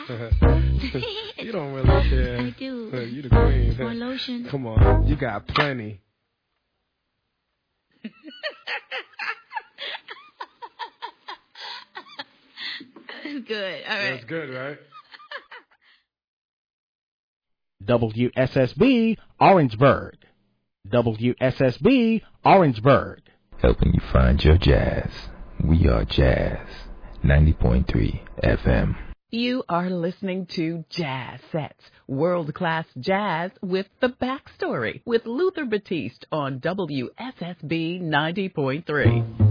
You don't really care. I do. You the queen. More lotion. Come on, you got plenty. Good. All right. That's good, right? WSSB Orangeburg. WSSB Orangeburg. Helping you find your jazz. We are Jazz 90.3 FM. You are listening to Jazz Sets, world-class jazz with the backstory, with Luther Batiste on WSSB 90.3.